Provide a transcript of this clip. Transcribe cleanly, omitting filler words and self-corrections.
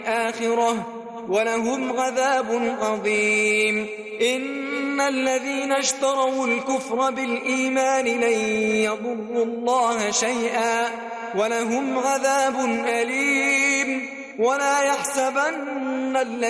الآخرة ولهم عذاب عظيم. إن الذين اشتروا الكفر بالإيمان لن يضروا الله شيئا ولهم عذاب أليم. ولا يحسبن